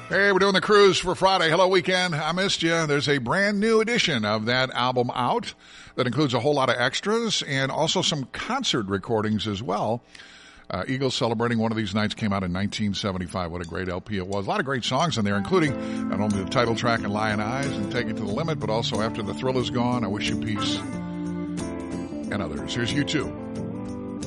Hey, we're doing the cruise for Friday. Hello, weekend. I missed you. There's a brand new edition of that album out that includes a whole lot of extras and also some concert recordings as well. Eagles Celebrating One of These Nights came out in 1975. What a great LP it was. A lot of great songs in there, including not only the title track and Lion Eyes and Take It to the Limit, but also After the Thrill Is Gone, I Wish You Peace, and others. Here's U2.